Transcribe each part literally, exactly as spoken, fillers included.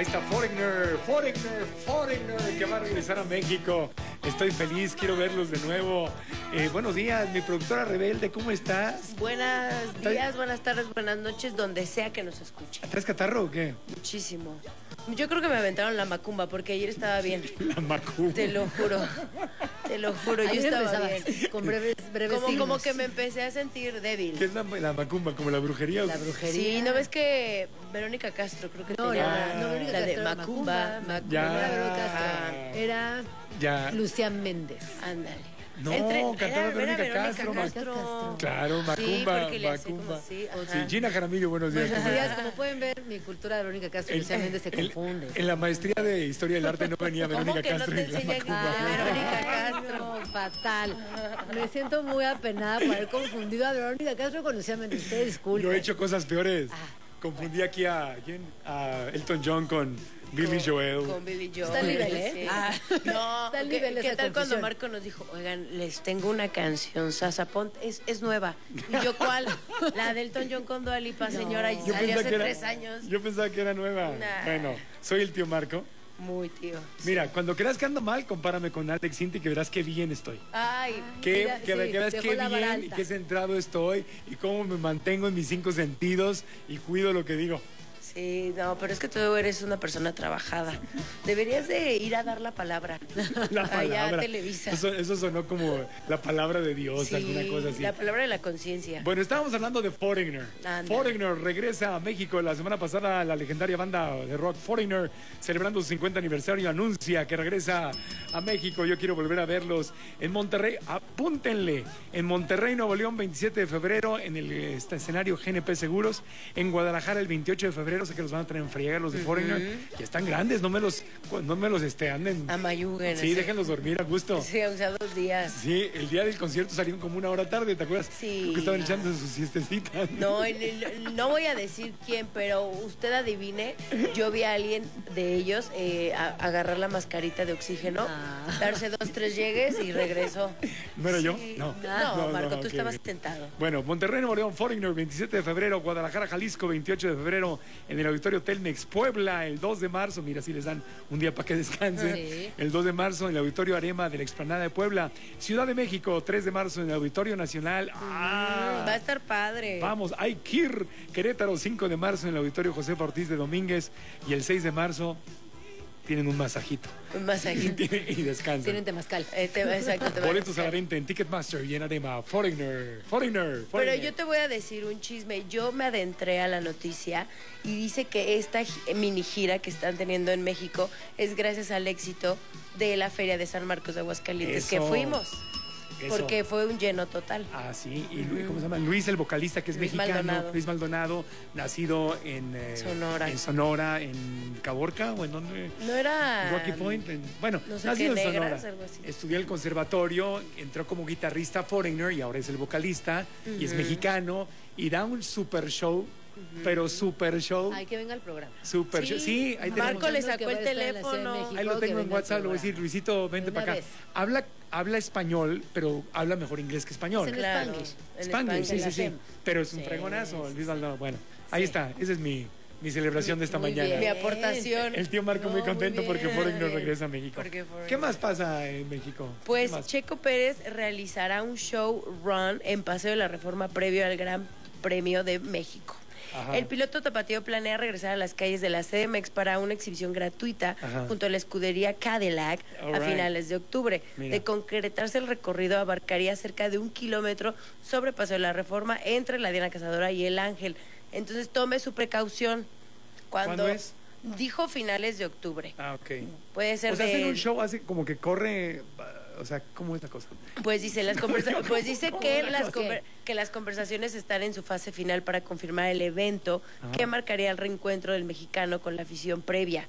Ahí está Foreigner, Foreigner, Foreigner, que va a regresar a México. Estoy feliz, quiero verlos de nuevo. Eh, buenos días, mi productora rebelde, ¿cómo estás? Buenos días, buenas tardes, buenas noches, donde sea que nos escuchen. ¿Traes catarro o qué? Muchísimo. Yo creo que me aventaron la macumba porque ayer estaba bien. La macumba. Te lo juro. Te lo juro, yo Ayer estaba bien. Con breves, breves Como, signos. como que me empecé a sentir débil. ¿Qué es la, la macumba? ¿Como la brujería? La brujería. Sí, ¿no ves que Verónica Castro creo que No, tenía la, la, no, Verónica la de Castro era macumba? Macumba. Ya. No era Verónica Castro. Ah. Era Ya. Lucián Méndez. Ándale. No, Entre- cantaba era- Verónica era Castro, Castro. Claro, macumba, Sí, porque le hacía macumba. como así, ajá. Sí, Gina Jaramillo, buenos días. Buenos ¿cómo días, estás? como pueden ver, mi cultura de Verónica Castro y El- Lucián Méndez se el- confunde. En la maestría de Historia del Arte no venía ¿Cómo Verónica que no Castro te y la enseñan macumba. Ah, Verónica Ay, Castro. no, fatal. Me siento muy apenada por haber confundido a Verónica Castro con Lucián Méndez. Usted disculpe. Yo he hecho cosas peores. Ah. Confundí aquí a ¿quién? A Elton John con Billy Con- Joel. Con Billy Joel. Está al nivel, ¿eh? Sí. Ah. No, Está al ¿qué, nivel qué esa tal cuando confusión? Marco nos dijo, oigan, les tengo una canción, Sasa Pont, es, es nueva? Y yo, ¿cuál? La del Elton John con Dua Lipa, No. señora, y Yo salió hace que era, tres años. yo pensaba que era nueva. Nah. Bueno, soy el tío Marco. Muy tío. Mira, cuando creas que ando mal, compárame con Alex Sinti que verás qué bien estoy. Ay, Que, Mira, que, sí, que veas dejó qué la vara bien y alta. qué centrado estoy y cómo me mantengo en mis cinco sentidos y cuido lo que digo. sí, no, pero es que tú eres una persona trabajada. Deberías de ir a dar la palabra. La Allá palabra. a Televisa. Eso, eso sonó como la palabra de Dios, Sí, alguna cosa así. la palabra de la conciencia. Bueno, estábamos hablando de Foreigner. Ándale. Foreigner regresa a México. La semana pasada la legendaria banda de rock Foreigner, celebrando su cincuenta aniversario, anuncia que regresa a México. Yo quiero volver a verlos en Monterrey. Apúntenle. En Monterrey, Nuevo León, veintisiete de febrero, en el este, escenario G N P Seguros. En Guadalajara, el veintiocho de febrero. Sé que los van a tener en friega los de Foreigner. Que están grandes, no me los, no me los este, anden. Amayuguen. Sí, déjenlos dormir a gusto. Sí, o sea, dos días. Sí, el día del concierto salieron como una hora tarde, ¿te acuerdas? Sí. Porque estaban echando sus siestecitas. No, y no, no voy a decir quién, pero usted adivine, yo vi a alguien de ellos eh, a- agarrar la mascarita de oxígeno, Ah. darse dos, tres llegues y regresó. ¿No era yo? Sí. No. No, Marco, tú ok, estabas ok. tentado. Bueno, Monterrey, Nuevo León, Foreigner, veintisiete de febrero, Guadalajara, Jalisco, veintiocho de febrero, en el Auditorio Telmex, Puebla, el dos de marzo, mira, si les dan un día para que descansen. Sí. El dos de marzo, en el Auditorio Arema de la Explanada de Puebla, Ciudad de México, tres de marzo, en el Auditorio Nacional. ¡Ah! Mm, va a estar padre. Vamos, hay Kir, Querétaro, cinco de marzo, en el Auditorio José Ortiz de Domínguez, y el seis de marzo tienen un masajito. Un masajito. Y descansan. Tienen temazcal. Eh, te- exacto, te va a Boletos a la gustar. venta en Ticketmaster y en Arema. Foreigner, Foreigner, Pero Foreigner. yo te voy a decir un chisme. Yo me adentré a la noticia y dice que esta gi- mini gira que están teniendo en México es gracias al éxito de la Feria de San Marcos de Aguascalientes, que Eso. fuimos. Eso. Porque fue un lleno total. Ah, sí. Y Luis, ¿cómo se llama? Luis, el vocalista, que es Luis mexicano. Maldonado. Luis Maldonado, nacido en... eh, Sonora. En Sonora, en Caborca, o en donde... No era... Rocky Point. en- bueno, no sé nacido qué, en Sonora. Negras, algo así. Estudió el conservatorio, entró como guitarrista Foreigner y ahora es el vocalista. Y es mexicano y da un super show, pero super show. Hay que venga al programa. Super show. Sí, ahí tenemos. Marco le Que va a sacó el estar en la Ciudad de teléfono. México. Ahí lo que tengo en venga al WhatsApp, le voy a decir, programa. Luisito, vente De para una acá. vez. Habla, habla español, pero habla mejor inglés que español. Es en Claro, Spanglish. en Spanglish, sí, sí, Spanglish. sí. Pero es un Sí, fregonazo, sí, Luis sí. Maldonado. Bueno, ahí Sí. está. Esa es mi, mi celebración de esta Muy mañana. bien. Mi aportación. El tío Marco No, muy muy contento porque bien. Foreigner Bien. regresa a México. Porque Foreigner. ¿Qué más pasa en México? Pues ¿Qué más? Checo Pérez realizará un show run en Paseo de la Reforma previo al Gran Premio de México. Ajá. El piloto tapatío planea regresar a las calles de la C D M X para una exhibición gratuita Ajá. junto a la escudería Cadillac All a right. finales de octubre. Mira. De concretarse el recorrido abarcaría cerca de un kilómetro sobre Paseo de la Reforma entre la Diana Cazadora y el Ángel. Entonces tome su precaución. Cuando ¿Cuándo es? Dijo finales de octubre. Ah, ok. Puede ser O sea, de... hacen un show así como que corre... O sea, ¿cómo es la cosa? Pues dice las conversa- pues dice que ¿Cómo? las ¿Por qué? conver- que las conversaciones están en su fase final para confirmar el evento Ajá. que marcaría el reencuentro del mexicano con la afición previa.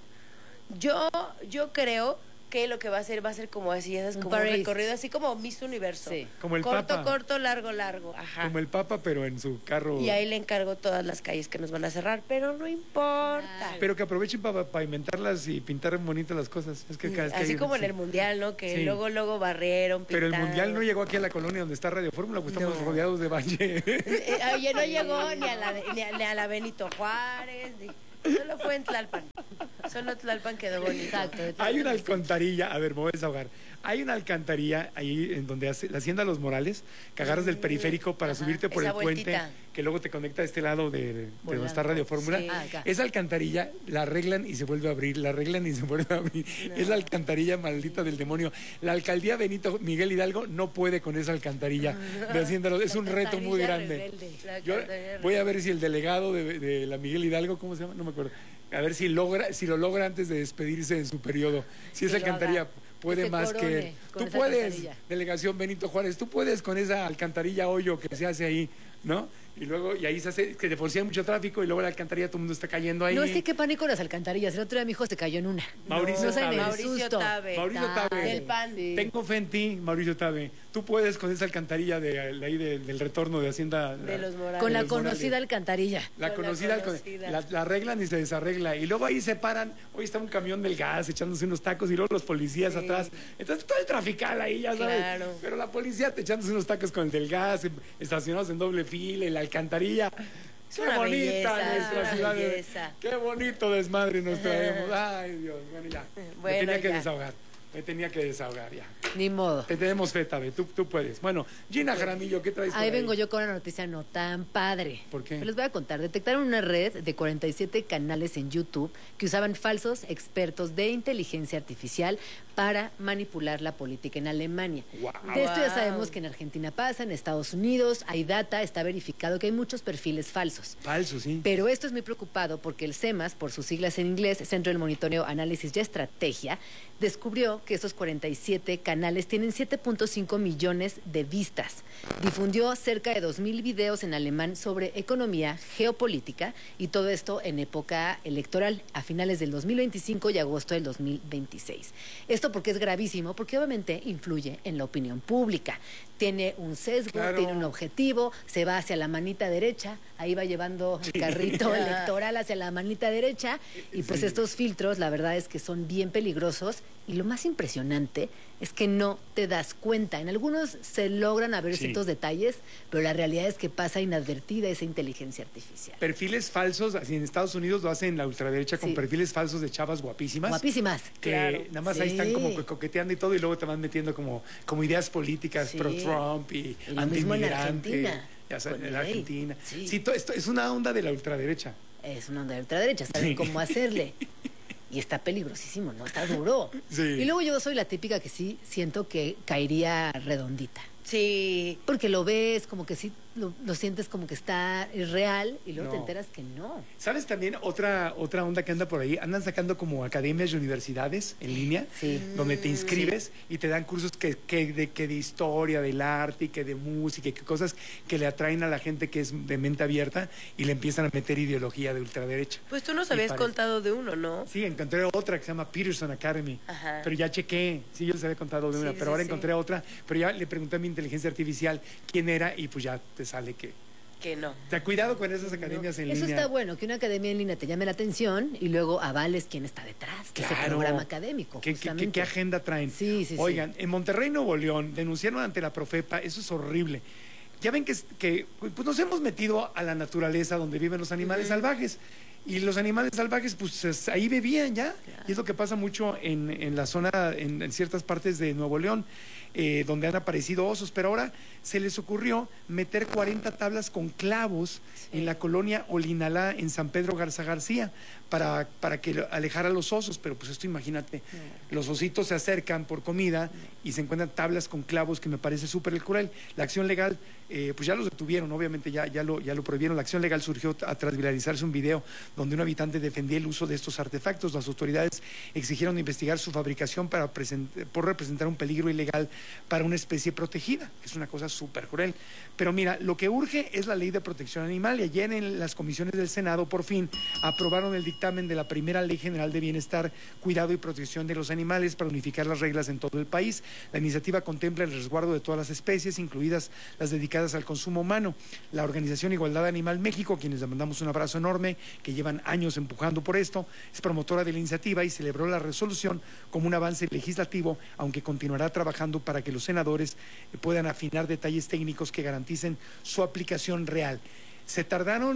Yo yo creo que lo que va a hacer va a ser como así, esas Un como un parade. recorrido así como Miss Universo. Sí. Como el corto, Papa. corto, largo, largo. Ajá. Como el Papa, pero en su carro. Y ahí le encargo todas las calles que nos van a cerrar, pero no importa. Claro. Pero que aprovechen para pavimentarlas y pintar bonitas las cosas. Es que cada vez que Así hay- como en sí. el mundial, ¿no? Que Sí. luego luego barrieron, Pero el pintaron. mundial no llegó aquí a la colonia donde está Radio Fórmula, pues estamos No. rodeados de valle. Eh, Oye, no llegó ni a la, ni a, ni a la Benito Juárez, ni- solo fue en Tlalpan. Solo Tlalpan quedó bonito. Exacto. de Hay una Tlalpan, alcantarilla, a ver, me voy a desahogar. Hay una alcantarilla ahí en donde hace la Hacienda Los Morales, que agarras del periférico para Ajá, subirte por esa el puente, vueltita. que luego te conecta a este lado de, de donde está Radio Fórmula. Sí. Ah, acá. Esa alcantarilla la arreglan y se vuelve a abrir, la arreglan y se vuelve a abrir. No. Es la alcantarilla maldita del demonio. La alcaldía Benito Miguel Hidalgo no puede con esa alcantarilla de Hacienda Los- Es un reto muy Alcantarilla grande. rebelde. La Yo alcantarilla voy a ver si el delegado de, de la Miguel Hidalgo, ¿cómo se llama? No me acuerdo. A ver si logra, si lo logra antes de despedirse en su periodo. Si esa Que lo alcantarilla haga. puede Que se más que corone él. con Tú esa puedes, alcantarilla. delegación Benito Juárez, tú puedes con esa alcantarilla hoyo que se hace ahí, ¿no? Y luego, y ahí se hace, que de por sí hay mucho tráfico y luego la alcantarilla todo el mundo está cayendo ahí. No, es que qué pánico las alcantarillas. El otro día mi hijo se cayó en una. Mauricio no saben el Tabe. Mauricio susto. Tabe. Mauricio Tabe. Del pan. Sí. Tengo fe en ti, Mauricio Tabe. Tú puedes con esa alcantarilla de, de ahí de- del retorno de Hacienda. De los Morales. Con la los Morales. conocida alcantarilla. La Con la conocida, con- conocida. La, la arreglan y se desarregla. Y luego ahí se paran. Hoy está un camión del gas echándose unos tacos y luego los policías Sí. atrás. Entonces todo el trafical ahí, ya sabes. Claro. Pero la policía te echándose unos tacos con el del gas, em- estacionados en doble fila, y la alcantarilla. Es Qué una bonita belleza, nuestra una ciudad. belleza. Qué bonito desmadre nos traemos. Ay, Dios. Bueno, ya. Me Bueno, tenía que ya. desahogar. Me tenía que desahogar ya. Ni modo. Te tenemos fe, Tabe. Tú, tú puedes. Bueno, Gina Jaramillo, ¿qué traes por Ahí vengo yo con una noticia no tan padre. ¿Por qué? Les voy a contar. Detectaron una red de cuarenta y siete canales en YouTube que usaban falsos expertos de inteligencia artificial para manipular la política en Alemania. Guau. De esto ya Wow. sabemos que en Argentina pasa, en Estados Unidos hay data, está verificado que hay muchos perfiles falsos. Falso, sí. Pero esto es muy preocupado porque el CEMAS, por sus siglas en inglés, Centro del Monitoreo, Análisis y Estrategia, descubrió que estos cuarenta y siete canales tienen siete punto cinco millones de vistas. Difundió cerca de dos mil videos en alemán sobre economía, geopolítica y todo esto en época electoral, a finales del dos mil veinticinco y agosto del dos mil veintiséis. Esto porque es gravísimo, porque obviamente influye en la opinión pública. Tiene un sesgo, Claro. tiene un objetivo, se va hacia la manita derecha, ahí va llevando el carrito electoral hacia la manita derecha y pues Sí. estos filtros la verdad es que son bien peligrosos y lo más impresionante es que no te das cuenta. En algunos se logran a ver Sí. ciertos detalles, pero la realidad es que pasa inadvertida esa inteligencia artificial. Perfiles falsos, así en Estados Unidos lo hacen la ultraderecha con Sí. perfiles falsos de chavas guapísimas. Guapísimas. Que Claro. nada más ahí Sí. están como que coqueteando y todo y luego te van metiendo como, como ideas políticas Sí. pro-Trump y, Y lo mismo en antimigrante. Argentina, Ya sabes, con en Milei. Argentina. Sí. Sí, todo esto es una onda de la ultraderecha. Es una onda de ultraderecha, saben Sí. cómo hacerle. Y está peligrosísimo, ¿no? Está duro. Sí. Y luego yo soy la típica que sí siento que caería redondita. Sí. Porque lo ves, como que sí, lo, lo sientes como que está es real y luego te No. enteras que no. ¿Sabes también otra, otra onda que anda por ahí? Andan sacando como academias y universidades en línea, Sí. donde te inscribes y te dan cursos que, que de, que de historia, del arte, y que de música, y que cosas que le atraen a la gente que es de mente abierta y le empiezan a meter ideología de ultraderecha. Pues tú nos Y habías parece- contado de uno, ¿no? Sí, encontré otra que se llama Peterson Academy, Ajá. pero ya chequé, sí, yo les había contado de una, Sí, pero sí, ahora sí. encontré otra, pero ya le pregunté a mi inteligencia artificial quién era y pues ya te sale que... Que no. Te cuidado con esas academias en Eso línea. está bueno, que una academia en línea te llame la atención y luego avales quién está detrás de ese Claro. programa académico. ¿Qué, qué- justamente. qué- qué agenda traen? Sí, sí, sí. Oigan, en Monterrey, Nuevo León, denunciaron ante la Profepa, eso es horrible. Ya ven que, es- que pues nos hemos metido a la naturaleza donde viven los animales salvajes. Y los animales salvajes, pues es- ahí vivían ya. Y es lo que pasa mucho en, en la zona, en, en ciertas partes de Nuevo León, eh, donde han aparecido osos. Pero ahora se les ocurrió meter cuarenta tablas con clavos en la colonia Olinalá, en San Pedro Garza García, para, para que alejara a los osos. Pero pues esto imagínate, los ositos se acercan por comida y se encuentran tablas con clavos, que me parece súper cruel. La acción legal, eh, pues ya los detuvieron, obviamente ya, ya, lo, ya lo prohibieron. La acción legal surgió a- tras viralizarse un video donde un habitante defendía el uso de estos artefactos. Las autoridades exigieron investigar su fabricación para present- por representar un peligro ilegal para una especie protegida, que es una cosa súper cruel. Pero mira, lo que urge es la ley de protección animal, y ayer en las comisiones del Senado por fin aprobaron el dictamen de la primera Ley General de Bienestar, Cuidado y Protección de los Animales para unificar las reglas en todo el país. La iniciativa contempla el resguardo de todas las especies, incluidas las dedicadas al consumo humano. La organización Igualdad Animal México, a quienes le mandamos un abrazo enorme, que llevan años empujando por esto, es promotora de la iniciativa y celebró la resolución como un avance legislativo, aunque continuará trabajando para que los senadores eh, puedan afinar detalles técnicos que garanticen su aplicación real. Se tardaron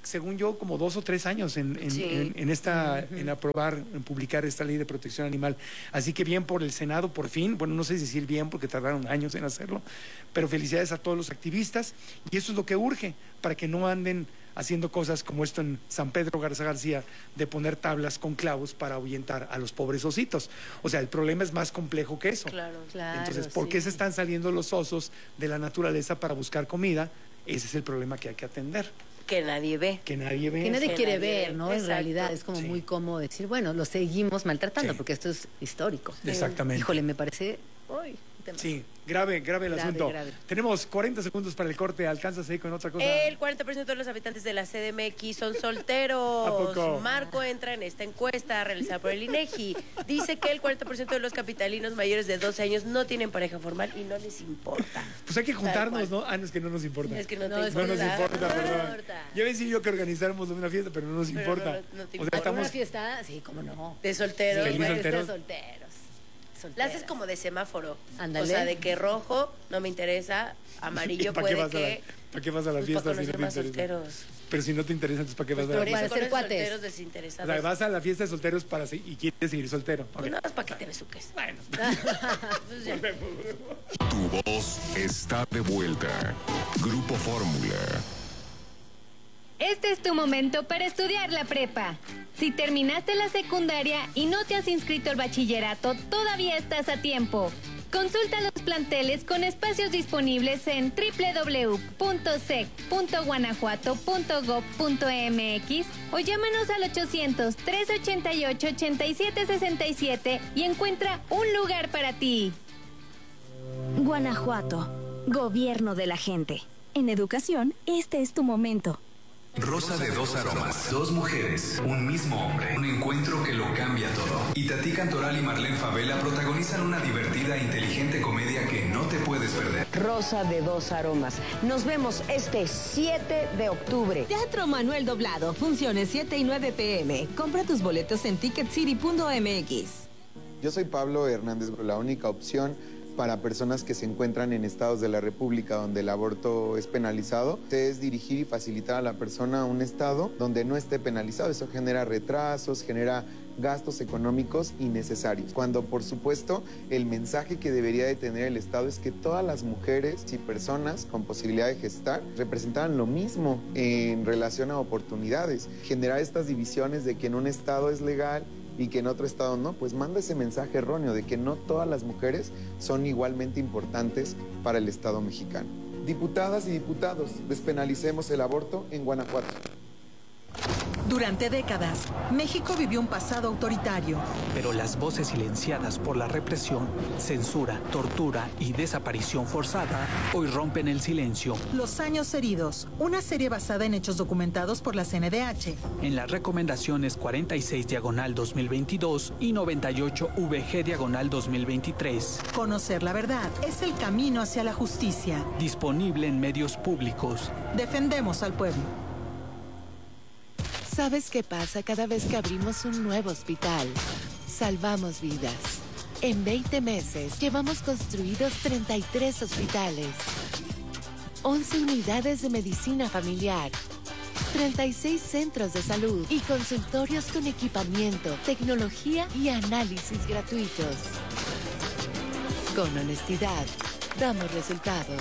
según yo, como dos o tres años en, en, Sí. en, en esta, en aprobar, en publicar esta ley de protección animal. Así que bien por el Senado, por fin. Bueno, no sé decir bien porque tardaron años en hacerlo, pero felicidades a todos los activistas. Y eso es lo que urge, para que no anden haciendo cosas como esto en San Pedro Garza García, de poner tablas con clavos para ahuyentar a los pobres ositos. O sea, el problema es más complejo que eso. Claro. Claro, Entonces, ¿por qué sí. se están saliendo los osos de la naturaleza para buscar comida? Ese es el problema que hay que atender. Que nadie ve. Que nadie ve. Que nadie Que quiere nadie ver, ve. ¿no? En Exacto. realidad es como Sí. muy cómodo decir, bueno, lo seguimos maltratando, Sí. porque esto es histórico. Exactamente. Híjole, me parece... Uy, un tema. Sí, grave, grave el Grave, asunto. grave. Tenemos cuarenta segundos para el corte. ¿Alcanzas ahí con otra cosa? El cuarenta por ciento de los habitantes de la C D M X son solteros. ¿A poco? Marco entra en esta encuesta realizada por el INEGI. Dice que el cuarenta por ciento de los capitalinos mayores de doce años no tienen pareja formal y no les importa. Pues hay que juntarnos, Tal cual. ¿no? Ah, no, es que no nos importa. Es que no, No, te es No que nos importa. importa, no perdón. importa. Ya ves yo que organizáramos una fiesta, pero no nos Pero importa. no- no te O sea, importa. estamos... Una fiesta, sí, cómo no. De solteros. Feliz Una güey. fiesta de solteros. solteros. La Solteras. haces como de semáforo. Ándale. O sea, de que rojo no me interesa, amarillo ¿Para qué puede vas a la, que... ¿para qué vas a la Pues, fiesta para si no conocer te más interesa? solteros. Pero si no te interesa, entonces ¿para qué vas Pues a por la eso Para fiesta? ser conoces cuates. solteros O desinteresados. sea, vas a la fiesta de solteros para se- y quieres seguir soltero. Pues Ok. nada más para que te besuques. Bueno. Pues ya. Tu voz está de vuelta. Grupo Fórmula. Este es tu momento para estudiar la prepa. Si terminaste la secundaria y no te has inscrito al bachillerato, todavía estás a tiempo. Consulta los planteles con espacios disponibles en doble u doble u doble u punto sec punto guanajuato punto gob punto mx o llámanos al ochocientos, trescientos ochenta y ocho, ochenta y siete sesenta y siete y encuentra un lugar para ti. Guanajuato, gobierno de la gente. En educación, este es tu momento. Rosa de dos aromas, dos mujeres, un mismo hombre, un encuentro que lo cambia todo. Itatí Cantoral y Marlene Favela protagonizan una divertida e inteligente comedia que no te puedes perder. Rosa de dos aromas. Nos vemos este siete de octubre. Teatro Manuel Doblado, funciones siete y nueve pm. Compra tus boletos en ticket city punto m x. Yo soy Pablo Hernández, la única opción para personas que se encuentran en estados de la República donde el aborto es penalizado, es dirigir y facilitar a la persona a un estado donde no esté penalizado. Eso genera retrasos, genera gastos económicos innecesarios. Cuando, por supuesto, el mensaje que debería de tener el Estado es que todas las mujeres y personas con posibilidad de gestar representaran lo mismo en relación a oportunidades. Generar estas divisiones de que en un estado es legal y que en otro estado no, pues manda ese mensaje erróneo de que no todas las mujeres son igualmente importantes para el Estado mexicano. Diputadas y diputados, despenalicemos el aborto en Guanajuato. Durante décadas, México vivió un pasado autoritario. Pero las voces silenciadas por la represión, censura, tortura y desaparición forzada hoy rompen el silencio. Los años heridos, una serie basada en hechos documentados por la C N D H. En las recomendaciones cuarenta y seis diagonal dos mil veintidós y noventa y ocho V G diagonal dos mil veintitrés. Conocer la verdad es el camino hacia la justicia. Disponible en medios públicos. Defendemos al pueblo. ¿Sabes qué pasa cada vez que abrimos un nuevo hospital? Salvamos vidas. En veinte meses llevamos construidos treinta y tres hospitales, once unidades de medicina familiar, treinta y seis centros de salud y consultorios con equipamiento, tecnología y análisis gratuitos. Con honestidad, damos resultados.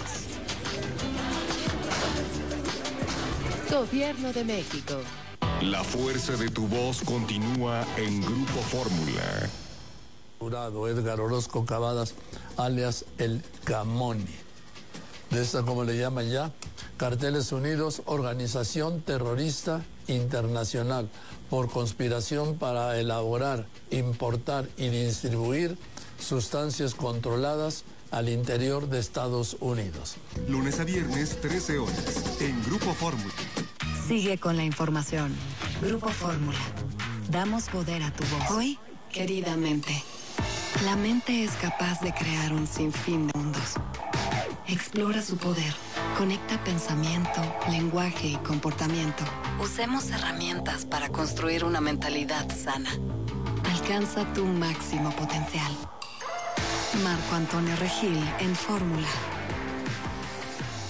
Gobierno de México. La fuerza de tu voz continúa en Grupo Fórmula. Jurado Edgar Orozco Cavadas, alias El Camoni. De esta, como le llaman ya, Carteles Unidos, organización terrorista internacional, por conspiración para elaborar, importar y distribuir sustancias controladas al interior de Estados Unidos. Lunes a viernes, trece horas, en Grupo Fórmula. Sigue con la información. Grupo Fórmula. Damos poder a tu voz. Hoy, querida mente. La mente es capaz de crear un sinfín de mundos. Explora su poder. Conecta pensamiento, lenguaje y comportamiento. Usemos herramientas para construir una mentalidad sana. Alcanza tu máximo potencial. Marco Antonio Regil en Fórmula.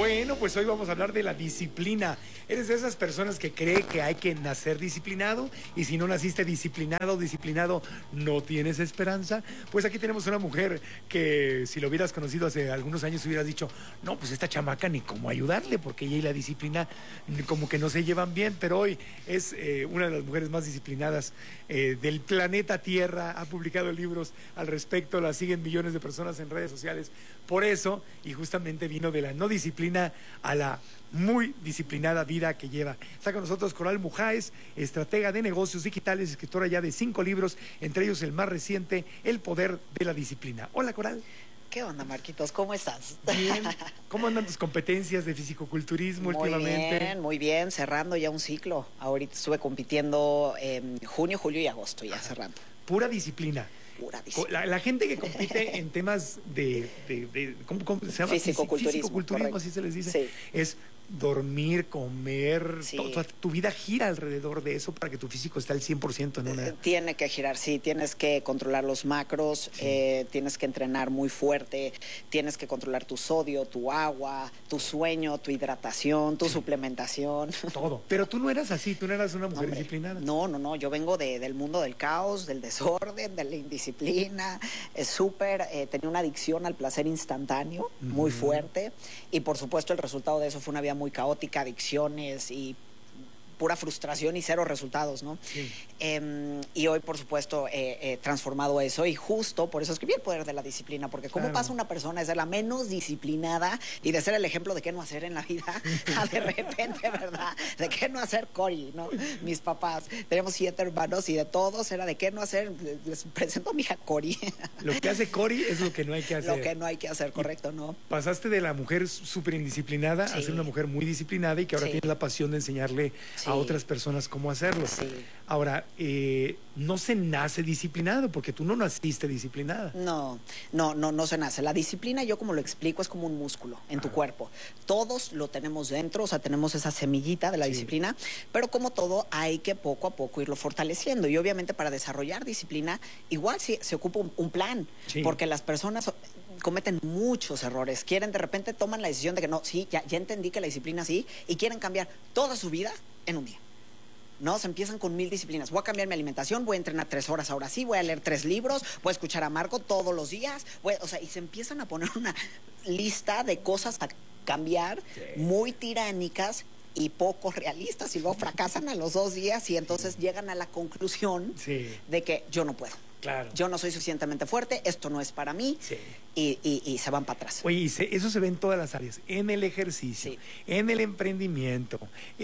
Bueno, pues hoy vamos a hablar de la disciplina. ¿Eres de esas personas que cree que hay que nacer disciplinado? Y si no naciste disciplinado, disciplinado, ¿no tienes esperanza? Pues aquí tenemos una mujer que si lo hubieras conocido hace algunos años hubieras dicho, no, pues esta chamaca ni cómo ayudarle, porque ella y la disciplina como que no se llevan bien, pero hoy es eh, una de las mujeres más disciplinadas eh, del planeta Tierra, ha publicado libros al respecto, la siguen millones de personas en redes sociales, por eso, y justamente vino de la no disciplina a la muy disciplinada vida que lleva. Está con nosotros Coral Mujáez, estratega de negocios digitales, escritora ya de cinco libros, entre ellos el más reciente, El poder de la disciplina. Hola, Coral. ¿Qué onda, Marquitos? ¿Cómo estás? Bien. ¿Cómo andan tus competencias de fisicoculturismo muy últimamente? Muy bien, muy bien, cerrando ya un ciclo. Ahorita estuve compitiendo en junio, julio y agosto, ya cerrando. Pura disciplina. Pura disciplina. La, la gente que compite en temas de, de, de ¿cómo, cómo se llama? Fisicoculturismo. Fisicoculturismo, así se les dice. Sí. Es dormir, comer, sí. to, to, tu vida gira alrededor de eso para que tu físico esté al cien por ciento en una... Tiene que girar, sí, tienes que controlar los macros, sí. eh, tienes que entrenar muy fuerte, tienes que controlar tu sodio, tu agua, tu sueño, tu hidratación, tu sí. suplementación. Todo. Pero tú no eras así, tú no eras una mujer Hombre, disciplinada. No, no, no, yo vengo de, del mundo del caos, del desorden, de la indisciplina, es súper, eh, tenía una adicción al placer instantáneo, uh-huh. muy fuerte, y por supuesto el resultado de eso fue una vida muy caótica, adicciones y pura frustración y cero resultados, ¿no? Sí. Eh, y hoy, por supuesto, he eh, eh, transformado eso y justo por eso escribí El poder de la disciplina, porque cómo claro. pasa una persona de ser la menos disciplinada y de ser el ejemplo de qué no hacer en la vida a de repente, ¿verdad? De qué no hacer Cory, ¿no? Mis papás, tenemos siete hermanos y de todos era de qué no hacer, les presento a mi hija Cory. Lo que hace Cory es lo que no hay que hacer. Lo que no hay que hacer, correcto, ¿no? Pasaste de la mujer súper indisciplinada sí. a ser una mujer muy disciplinada y que ahora sí. tienes la pasión de enseñarle sí. a otras personas cómo hacerlo. Sí. Ahora, eh, no se nace disciplinado, porque tú no naciste disciplinada. No, no, no, no se nace. La disciplina, yo como lo explico, es como un músculo en tu ah. cuerpo. Todos lo tenemos dentro, o sea, tenemos esa semillita de la sí. disciplina, pero como todo, hay que poco a poco irlo fortaleciendo. Y obviamente para desarrollar disciplina, igual sí, se ocupa un, un plan, sí. porque las personas cometen muchos errores. Quieren, de repente, toman la decisión de que no, sí, ya, ya entendí que la disciplina sí, y quieren cambiar toda su vida en un día. No, se empiezan con mil disciplinas. Voy a cambiar mi alimentación, voy a entrenar tres horas ahora sí, voy a leer tres libros, voy a escuchar a Marco todos los días. Voy, o sea, y se empiezan a poner una lista de cosas a cambiar sí. muy tiránicas y poco realistas, y luego fracasan a los dos días y entonces sí. llegan a la conclusión sí. de que yo no puedo. Claro. Yo no soy suficientemente fuerte, esto no es para mí, sí. y, y, y se van para atrás. Oye, y se, eso se ve en todas las áreas, en el ejercicio, sí. en el emprendimiento,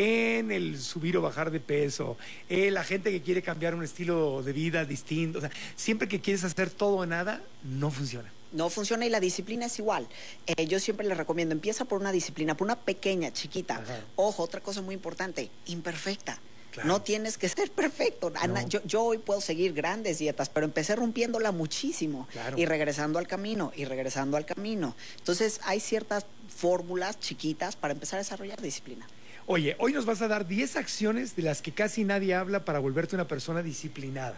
en el subir o bajar de peso, en la gente que quiere cambiar un estilo de vida distinto, o sea, siempre que quieres hacer todo o nada, no funciona. No funciona y la disciplina es igual. Eh, yo siempre les recomiendo, empieza por una disciplina, por una pequeña, chiquita. Ajá. Ojo, otra cosa muy importante, imperfecta. Claro. No tienes que ser perfecto. Ana, no. yo, yo hoy puedo seguir grandes dietas, pero empecé rompiéndola muchísimo. Claro. Y regresando al camino, y regresando al camino. Entonces, hay ciertas fórmulas chiquitas para empezar a desarrollar disciplina. Oye, hoy nos vas a dar diez acciones de las que casi nadie habla para volverte una persona disciplinada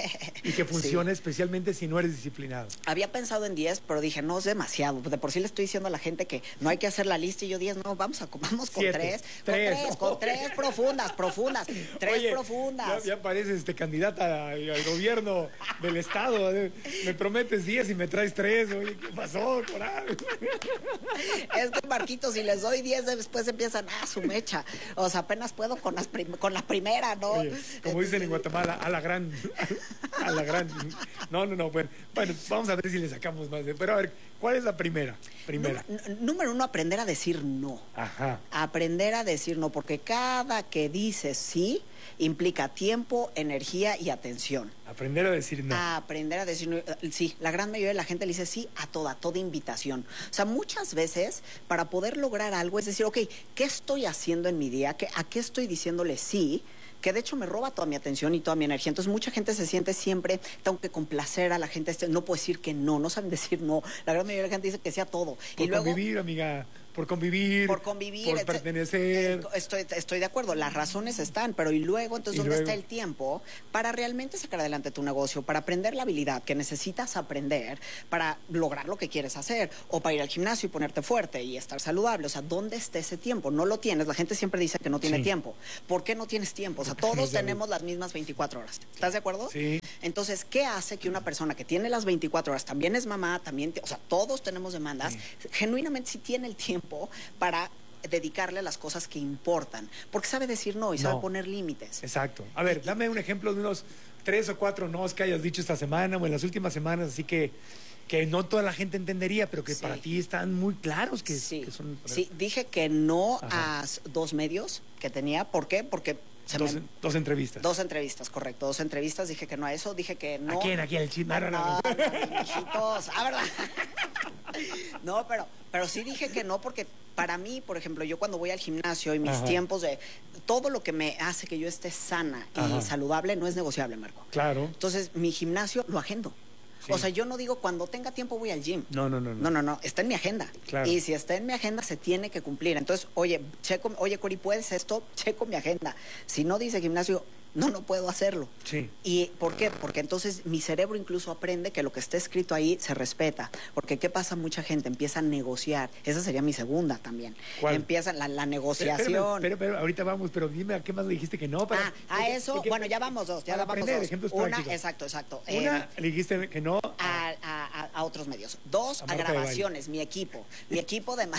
y que funcione sí. especialmente si no eres disciplinado. Había pensado en diez, pero dije, no, es demasiado. De por sí le estoy diciendo a la gente que no hay que hacer la lista y yo diez, no, vamos a vamos con Siete, tres. tres. Con tres, con tres profundas, profundas. Tres Oye, profundas. Ya, ya pareces este, candidata al, al gobierno del estado. Me prometes diez y me traes tres. Oye, ¿qué pasó, Coral? Es que, Marquitos, si les doy diez, después empiezan, ah, su mecha. O sea, apenas puedo con, las prim con la primera, ¿no? Oye, como dicen en Guatemala, a la gran, a la gran. No, no, no, bueno, bueno, vamos a ver si le sacamos más. De, pero a ver, ¿cuál es la primera? Primera. Número, número uno, aprender a decir no. Ajá. Aprender a decir no, porque cada que dices sí, implica tiempo, energía y atención. Aprender a decir no. A aprender a decir no. Sí, la gran mayoría de la gente le dice sí a toda, toda invitación. O sea, muchas veces para poder lograr algo es decir, ok, ¿qué estoy haciendo en mi día? ¿Qué, ¿A qué estoy diciéndole sí? Que de hecho me roba toda mi atención y toda mi energía. Entonces mucha gente se siente siempre, tengo que complacer a la gente, no puedo decir que no, no saben decir no. La gran mayoría de la gente dice que sí a todo. Por y luego convivir, amiga. por convivir, por convivir, por etc. pertenecer. Eh, Estoy, estoy de acuerdo, las razones están, pero y luego, entonces, Y ¿dónde luego. está el tiempo para realmente sacar adelante tu negocio, para aprender la habilidad que necesitas aprender para lograr lo que quieres hacer, o para ir al gimnasio y ponerte fuerte y estar saludable? O sea, ¿dónde está ese tiempo? No lo tienes. La gente siempre dice que no tiene Sí. tiempo. ¿Por qué no tienes tiempo? O sea, Porque no todos sabes. tenemos las mismas veinticuatro horas. ¿Estás de acuerdo? Sí. Entonces, ¿qué hace que una persona que tiene las veinticuatro horas, también es mamá, también, te- o sea, todos tenemos demandas, genuinamente sí tiene el tiempo para dedicarle a las cosas que importan? Porque sabe decir no y sabe No. poner límites. Exacto. A ver, dame un ejemplo de unos tres o cuatro nos que hayas dicho esta semana o en las últimas semanas, así que que no toda la gente entendería, pero que Sí. para ti están muy claros que, Sí, que son... sí, dije que no Ajá. a s- dos medios que tenía. ¿Por qué? Porque se Dos, me- dos entrevistas. Dos entrevistas, correcto. Dos entrevistas, dije que no a eso, dije que no. ¿A quién? ¿A quién? ¿El chisme? No, no, no. No, no, mijitos. Ah, ¿verdad? No, pero, pero sí dije que no porque para mí, por ejemplo, yo cuando voy al gimnasio y mis Ajá. tiempos de... Todo lo que me hace que yo esté sana y Ajá. saludable no es negociable, Marco. Claro. Entonces, mi gimnasio lo agendo. Sí. O sea, yo no digo cuando tenga tiempo voy al gym. No, no, no. No, no, no, está en mi agenda. Claro. Y si está en mi agenda, se tiene que cumplir. Entonces, oye, checo, oye, Cori, ¿puedes esto? Checo mi agenda. Si no dice gimnasio, no, no puedo hacerlo. Sí. ¿Y por qué? Porque entonces mi cerebro incluso aprende que lo que está escrito ahí se respeta. Porque ¿qué pasa? Mucha gente empieza a negociar. Esa sería mi segunda también. ¿Cuál? Empieza la, la negociación. Pero, pero, pero ahorita vamos, pero dime a qué más le dijiste que no. Para, Ah, a eso, bueno, ya vamos dos, ya para vamos aprender, dos. ejemplos Una, prácticos. exacto, exacto. Una, Eh, le dijiste que no. a, a- a- a otros medios. Dos, A a, Marta de grabaciones, mi equipo. Mi equipo de...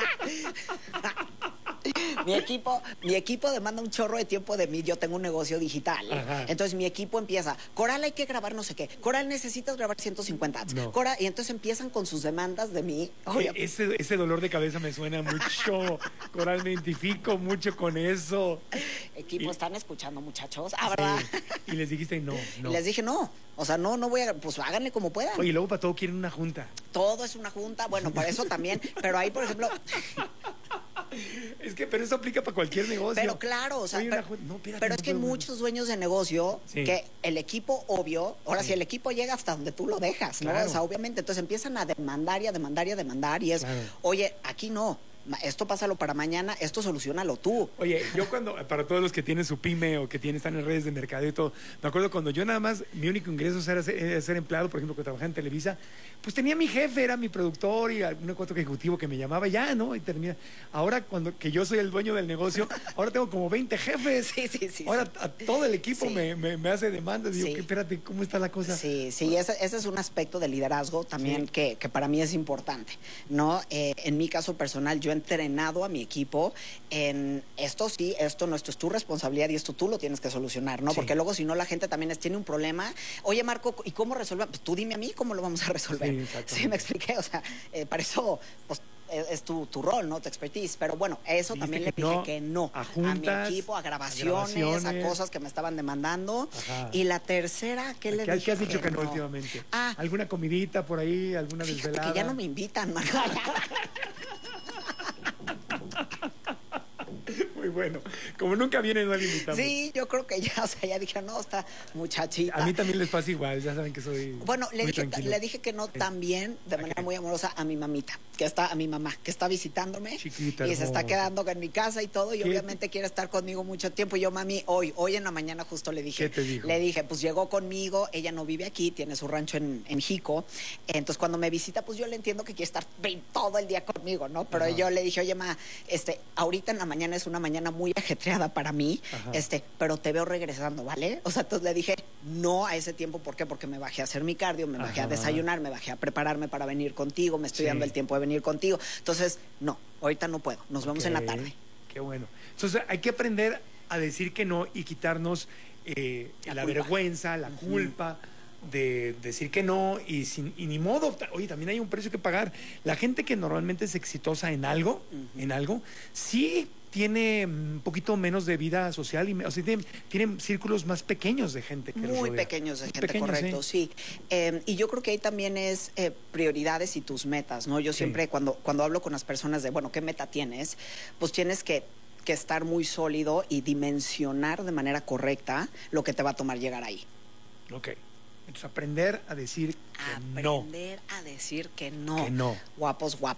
mi equipo, mi equipo demanda un chorro de tiempo de mí. Yo tengo un negocio digital. Ajá. Entonces mi equipo empieza, Coral, hay que grabar no sé qué. Coral, necesitas grabar ciento cincuenta ads. No. Coral, y entonces empiezan con sus demandas de mí. Oye, Eh, ese, ese dolor de cabeza me suena mucho. Coral, me identifico mucho con eso. equipo, y- ¿están escuchando, muchachos? Ah, ¿verdad? Sí. Y les dijiste no, no. Y les dije, no. O sea, no, no voy a... Pues háganle como puedan. Oye, y luego para todo quieren una junta. Todo es una junta. Bueno, para eso también. Pero ahí, por ejemplo... Es que, pero eso aplica para cualquier negocio. Pero claro, o sea, Oye, pero, una jun- no, espérate, pero no es que hay puedo- muchos dueños de negocio Sí. que el equipo, obvio, ahora Sí. si el equipo llega hasta donde tú lo dejas, ¿no? Claro. O sea, obviamente, entonces empiezan a demandar y a demandar y a demandar y es, Claro. oye, aquí no, ma- esto pásalo para mañana, esto solucionalo tú. Oye, yo cuando, para todos los que tienen su pyme o que tienen, están en redes de mercado y todo, me acuerdo cuando yo nada más, mi único ingreso era ser, era ser empleado, por ejemplo, que trabajaba en Televisa, pues tenía mi jefe, era mi productor y algún cuatro ejecutivo que me llamaba ya, ¿no? Y termina. Ahora, cuando que yo soy el dueño del negocio, ahora tengo como veinte jefes. Sí, sí, sí. Ahora a todo el equipo Sí. me, me, me hace demandas. Digo, Sí. que, espérate, ¿cómo está la cosa? Sí, sí, ese, ese es un aspecto de liderazgo también Sí. que, que para mí es importante, ¿no? Eh, en mi caso personal, yo he entrenado a mi equipo en esto sí, esto no, esto es tu responsabilidad y esto tú lo tienes que solucionar, ¿no? Sí. Porque luego si no la gente también es- tiene un problema. Oye, Marco, ¿y cómo resolver? Pues tú dime a mí cómo lo vamos a resolver. Sí, exactamente. Sí, me expliqué, o sea, eh, para eso, pues es, es tu, tu rol, ¿no? Tu expertise. Pero bueno, eso Dijiste también le que dije no que no. a juntas, mi equipo, a a grabaciones, a, grabaciones. cosas que me estaban demandando. Ajá. Y la tercera, ¿qué le ¿Qué, dije? qué has dicho que no, últimamente? Ah. ¿Alguna comidita por ahí? ¿Alguna Fíjate desvelada? que ya no me invitan, Marco. Muy bueno. Como nunca viene, no le invitamos. Sí, yo creo que ya, o sea, ya dije, no, esta muchachita. A mí también les pasa igual, ya saben que soy Bueno, le muy dije, tranquilo. le dije que no también, de manera muy amorosa, a mi mamita, que está, a mi mamá, que está visitándome. Chiquita, y se está hermosa. quedando en mi casa y todo, y ¿Qué? obviamente quiere estar conmigo mucho tiempo. Y yo, mami, hoy, hoy en la mañana justo le dije. ¿Qué te dijo? Le dije, pues llegó conmigo, ella no vive aquí, tiene su rancho en, en Jico. Entonces, cuando me visita, pues yo le entiendo que quiere estar ve- todo el día conmigo, ¿no? Pero Ajá. yo le dije, oye, ma, este, ahorita en la mañana es una mañana muy ajetreada para mí, Ajá. este, pero te veo regresando, ¿vale? O sea, entonces le dije, no a ese tiempo, ¿por qué? Porque me bajé a hacer mi cardio, me bajé a Ajá. desayunar, me bajé a prepararme para venir contigo, me estoy Sí. dando el tiempo de venir contigo. Entonces, no, ahorita no puedo, nos vemos en la Ok, tarde. Qué bueno. Entonces hay que aprender a decir que no y quitarnos eh, La la, culpa. vergüenza, la culpa de decir que no y, sin, y ni modo. Oye, también hay un precio que pagar. La gente que normalmente es exitosa en algo, en algo, sí tiene un poquito menos de vida social y me- o sea, tiene, tiene círculos más pequeños de gente que los Muy rodea. pequeños de gente, Pequeños, correcto, sí. Eh, y yo creo que ahí también es eh, prioridades y tus metas, ¿no? Yo Sí. siempre cuando, cuando hablo con las personas de, bueno, ¿qué meta tienes? Pues tienes que, que estar muy sólido y dimensionar de manera correcta lo que te va a tomar llegar ahí. Ok. Entonces aprender a decir que no. Aprender a decir que no. Que no. Guapos, guapas.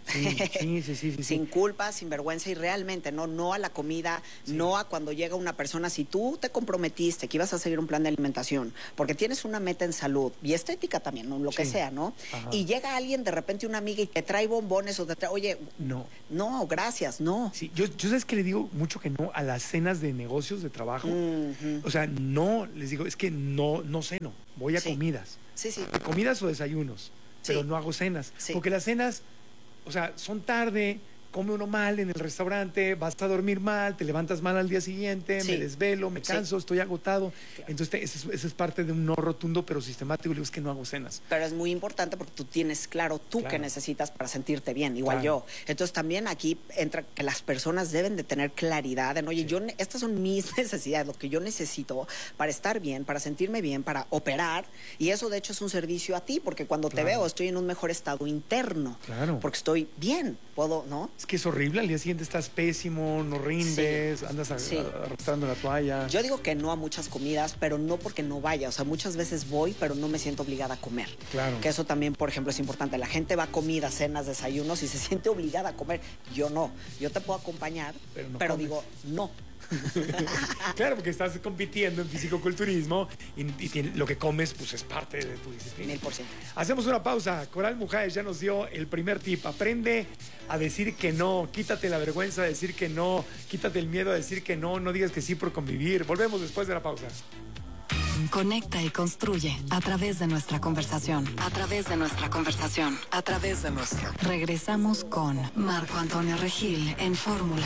Sí, sí, sí, sí, sí. Sin culpa, sin vergüenza y realmente, no, no a la comida, sí. no a cuando llega una persona. Si tú te comprometiste que ibas a seguir un plan de alimentación, porque tienes una meta en salud y estética también, ¿no? Lo sí. que sea, ¿no? Ajá. Y llega alguien, de repente una amiga y te trae bombones o te trae, oye, no, no, gracias, no. Sí, yo, yo sabes que le digo mucho que no a las cenas de negocios de trabajo. Uh-huh. O sea, no, les digo, es que no, no ceno, voy a sí. comidas. Sí, sí. Comidas o desayunos, sí. pero no hago cenas. Sí. Porque las cenas, o sea, son tarde, come uno mal en el restaurante, vas a dormir mal, te levantas mal al día siguiente, sí. me desvelo, me canso, sí. estoy agotado. Claro. Entonces, ese es, es parte de un no rotundo, pero sistemático. Le digo, es que no hago cenas. Pero es muy importante porque tú tienes claro tú claro. qué necesitas para sentirte bien, igual claro. yo. Entonces, también aquí entra que las personas deben de tener claridad en, oye, sí. yo, estas son mis necesidades, lo que yo necesito para estar bien, para sentirme bien, para operar. Y eso, de hecho, es un servicio a ti, porque cuando claro. te veo, estoy en un mejor estado interno. Claro. Porque estoy bien, puedo, ¿no? Es que es horrible, al día siguiente estás pésimo, no rindes, sí, andas a, sí. a, arrastrando la toalla. Yo digo que no a muchas comidas, pero no porque no vaya. O sea, muchas veces voy, pero no me siento obligada a comer. Claro. Que eso también, por ejemplo, es importante. La gente va a comidas, cenas, desayunos y se siente obligada a comer. Yo no. Yo te puedo acompañar, pero, no pero digo, no. Claro, porque estás compitiendo en fisicoculturismo y, y tiene, lo que comes pues es parte de tu disciplina. Mil por ciento. Hacemos una pausa. Coral Mujáez ya nos dio el primer tip. Aprende a decir que no. Quítate la vergüenza de decir que no. Quítate el miedo a decir que no. No digas que sí por convivir. Volvemos después de la pausa. Conecta y construye a través de nuestra conversación. A través de nuestra conversación. A través de nuestra. Regresamos con Marco Antonio Regil en Fórmula.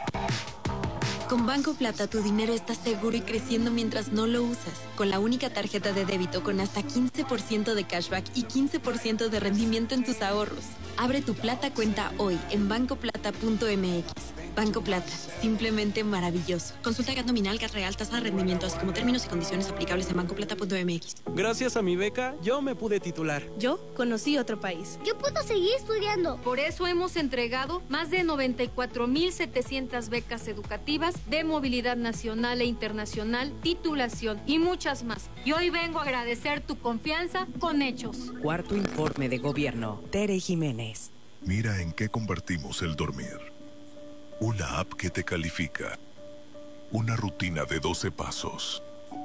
Con Banco Plata tu dinero está seguro y creciendo mientras no lo usas. Con la única tarjeta de débito con hasta quince por ciento de cashback y quince por ciento de rendimiento en tus ahorros. Abre tu Plata cuenta hoy en banco plata punto m x. Banco Plata, simplemente maravilloso. Consulta G A T nominal, G A T real, tasa de rendimiento, así como términos y condiciones aplicables en banco plata punto m x. Gracias a mi beca, yo me pude titular. Yo conocí otro país. Yo puedo seguir estudiando. Por eso hemos entregado más de noventa y cuatro mil setecientas becas educativas de movilidad nacional e internacional, titulación y muchas más. Y hoy vengo a agradecer tu confianza con hechos. Cuarto informe de gobierno. Tere Jiménez. Mira en qué convertimos el dormir. Una app que te califica. Una rutina de doce pasos.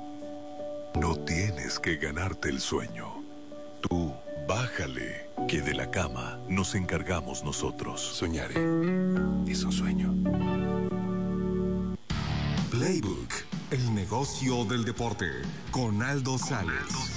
No tienes que ganarte el sueño. Tú, bájale, que de la cama nos encargamos nosotros. Soñaré. Es un sueño. Playbook, el negocio del deporte, con Aldo Sales.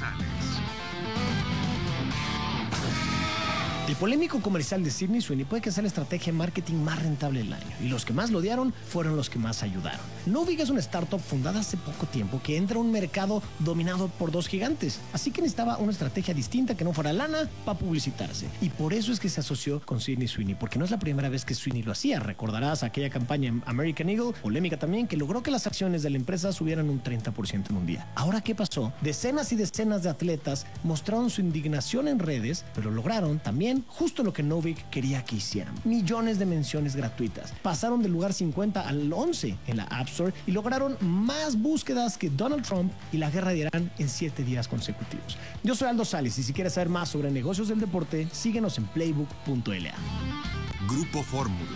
El polémico comercial de Sydney Sweeney puede que sea la estrategia de marketing más rentable del año, y los que más lo odiaron fueron los que más ayudaron. Novig es una startup fundada hace poco tiempo que entra a un mercado dominado por dos gigantes, así que necesitaba una estrategia distinta que no fuera lana para publicitarse, y por eso es que se asoció con Sydney Sweeney, porque no es la primera vez que Sweeney lo hacía. Recordarás aquella campaña en American Eagle, polémica también, que logró que las acciones de la empresa subieran un treinta por ciento en un día. Ahora, ¿qué pasó? Decenas y decenas de atletas mostraron su indignación en redes, pero lograron también justo lo que Novig quería que hicieran. Millones de menciones gratuitas. Pasaron del lugar cincuenta al once en la App Store y lograron más búsquedas que Donald Trump y la guerra de Irán en siete días consecutivos. Yo soy Aldo Sales y si quieres saber más sobre negocios del deporte, síguenos en playbook punto l a. Grupo Fórmula.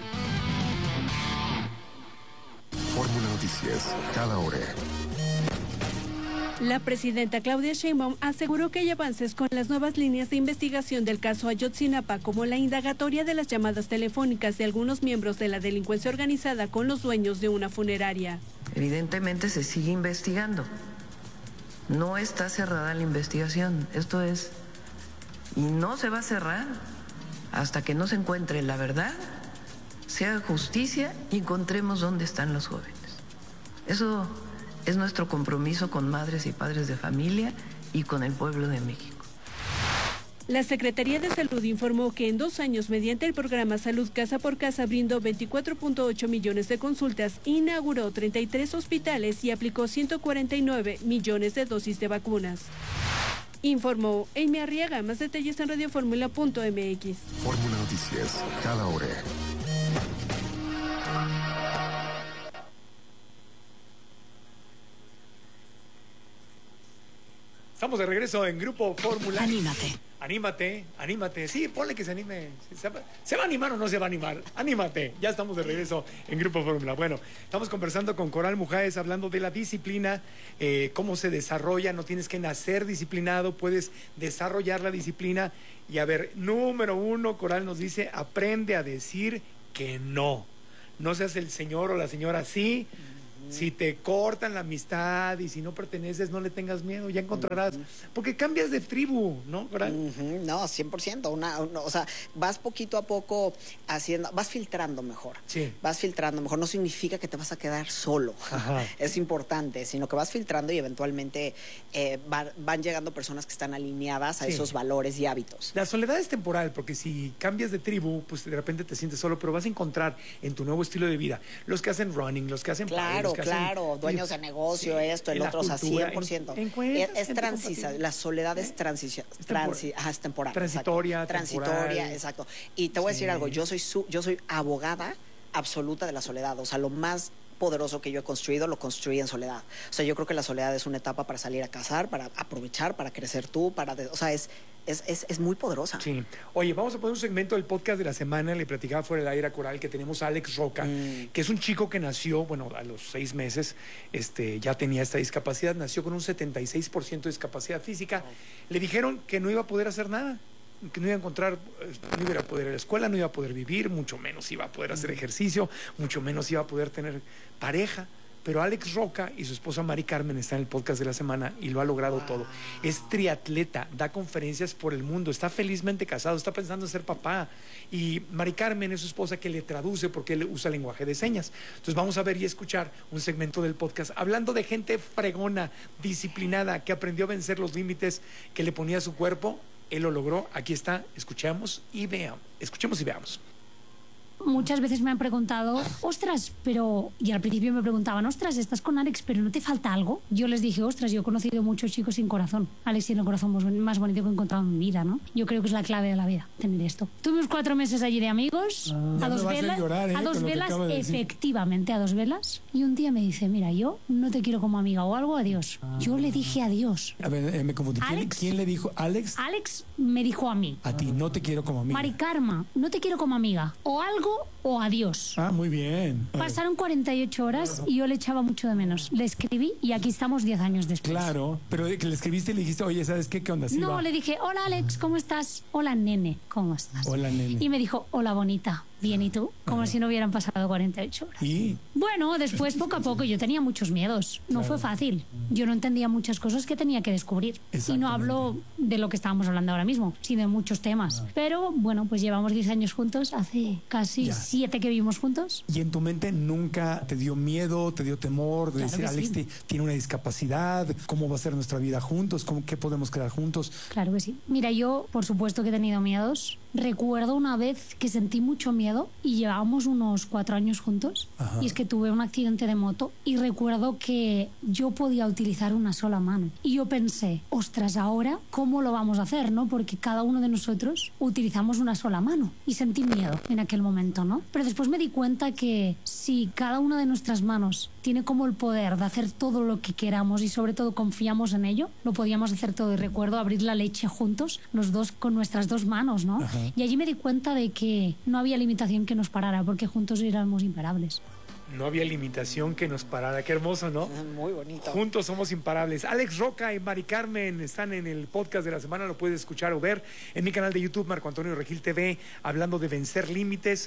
Fórmula Noticias, cada hora. La presidenta Claudia Sheinbaum aseguró que hay avances con las nuevas líneas de investigación del caso Ayotzinapa, como la indagatoria de las llamadas telefónicas de algunos miembros de la delincuencia organizada con los dueños de una funeraria. Evidentemente se sigue investigando. No está cerrada la investigación. Esto es, y no se va a cerrar hasta que no se encuentre la verdad, se haga justicia y encontremos dónde están los jóvenes. Eso es nuestro compromiso con madres y padres de familia y con el pueblo de México. La Secretaría de Salud informó que en dos años, mediante el programa Salud Casa por Casa, brindó veinticuatro punto ocho millones de consultas, inauguró treinta y tres hospitales y aplicó ciento cuarenta y nueve millones de dosis de vacunas. Informó Amy Arriaga. Más detalles en radio fórmula punto m x. Fórmula Noticias, cada hora. Estamos de regreso en Grupo Fórmula. Anímate. Anímate, anímate. Sí, ponle que se anime. ¿Se va, ¿Se va a animar o no se va a animar? Anímate. Ya estamos de regreso en Grupo Fórmula. Bueno, estamos conversando con Coral Mujáez, hablando de la disciplina, eh, cómo se desarrolla. No tienes que nacer disciplinado, puedes desarrollar la disciplina. Y a ver, número uno, Coral nos dice, aprende a decir que no. No seas el señor o la señora sí. Si te cortan la amistad y si no perteneces, no le tengas miedo, ya encontrarás. Uh-huh. Porque cambias de tribu, ¿no, Coral? Uh-huh. No, cien por ciento. Una, una, o sea, vas poquito a poco haciendo, vas filtrando mejor. Sí. Vas filtrando mejor. No significa que te vas a quedar solo. Ajá. Es importante, sino que vas filtrando y eventualmente eh, van, van llegando personas que están alineadas a sí. esos valores y hábitos. La soledad es temporal, porque si cambias de tribu, pues de repente te sientes solo, pero vas a encontrar en tu nuevo estilo de vida los que hacen running, los que hacen claro. Padres, Claro, dueños de negocio, sí, esto, el otro, o sea, cien por ciento. En, es es transisa, la soledad es, transición, es, transi, ajá, es temporal. Transitoria, exacto. Transitoria, exacto. Y te voy sí. a decir algo, yo soy, su, yo soy abogada absoluta de la soledad, o sea, lo más poderoso que yo he construido, lo construí en soledad. O sea, yo creo que la soledad es una etapa para salir a cazar, para aprovechar, para crecer tú, para... De, o sea, es... Es, es, es muy poderosa. Sí. Oye, vamos a poner un segmento del podcast de la semana. Le platicaba fuera del aire a Coral que tenemos a Alex Roca, mm. que es un chico que nació, bueno, a los seis meses este, ya tenía esta discapacidad. Nació con un setenta y seis por ciento de discapacidad física. Oh. Le dijeron que no iba a poder hacer nada, que no iba a encontrar, no iba a poder ir a la escuela, no iba a poder vivir, mucho menos iba a poder hacer ejercicio, mucho menos iba a poder tener pareja. Pero Alex Roca y su esposa Mari Carmen están en el podcast de la semana y lo ha logrado wow. todo. Es triatleta, da conferencias por el mundo, está felizmente casado, está pensando en ser papá. Y Mari Carmen es su esposa que le traduce porque él usa lenguaje de señas. Entonces vamos a ver y escuchar un segmento del podcast hablando de gente fregona, disciplinada, que aprendió a vencer los límites que le ponía a su cuerpo. Él lo logró. Aquí está, escuchemos y veamos. Escuchemos y veamos. Muchas veces me han preguntado, ostras, pero... Y al principio me preguntaban, ostras, estás con Alex, pero ¿no te falta algo? Yo les dije, ostras, yo he conocido muchos chicos sin corazón. Alex tiene el corazón más bonito que he encontrado en mi vida, ¿no? Yo creo que es la clave de la vida, tener esto. Tuve unos cuatro meses allí de amigos, ah, a, dos velas, a, llorar, ¿eh? a dos velas, efectivamente, a dos velas. Y un día me dice, mira, yo no te quiero como amiga o algo, adiós. Ah. Yo le dije adiós. A ver, eh, me confundí. ¿Quién, ¿Quién le dijo? ¿Alex? Alex me dijo a mí. A ti, no te quiero como amiga. Mari Carmen, no te quiero como amiga. O algo o adiós. Ah, muy bien. Pasaron cuarenta y ocho horas y yo le echaba mucho de menos. Le escribí y aquí estamos diez años después. Claro, pero que le escribiste y le dijiste, oye, ¿sabes qué? ¿Qué onda? ¿Sí no, va? Le dije, hola Alex, ¿cómo estás? Hola nene, ¿cómo estás? Hola nene. Y me dijo, hola bonita. Bien, ¿y tú? Como Ajá. si no hubieran pasado cuarenta y ocho horas. ¿Y? Bueno, después, poco a poco, yo tenía muchos miedos. No claro. fue fácil. Yo no entendía muchas cosas que tenía que descubrir. Y no hablo de lo que estábamos hablando ahora mismo, sino de muchos temas. Ah. Pero, bueno, pues llevamos diez años juntos, hace casi ya. siete que vivimos juntos. ¿Y en tu mente nunca te dio miedo, te dio temor de claro decir, Alex sí. tiene una discapacidad, cómo va a ser nuestra vida juntos, cómo, qué podemos crear juntos? Claro que sí. Mira, yo, por supuesto que he tenido miedos. Recuerdo una vez que sentí mucho miedo y llevábamos unos cuatro años juntos. Ajá. Y es que tuve un accidente de moto y recuerdo que yo podía utilizar una sola mano. Y yo pensé, ostras, ahora, ¿cómo lo vamos a hacer, no? Porque cada uno de nosotros utilizamos una sola mano. Y sentí miedo en aquel momento, ¿no? Pero después me di cuenta que si cada una de nuestras manos tiene como el poder de hacer todo lo que queramos y sobre todo confiamos en ello, lo podíamos hacer todo. Y recuerdo abrir la leche juntos, los dos con nuestras dos manos, ¿no? Ajá. Y allí me di cuenta de que no había limitación que nos parara, porque juntos éramos imparables. No había limitación que nos parara. Qué hermoso, ¿no? Muy bonito. Juntos somos imparables. Alex Roca y Mari Carmen están en el podcast de la semana. Lo puedes escuchar o ver en mi canal de YouTube, Marco Antonio Regil T V, hablando de vencer límites.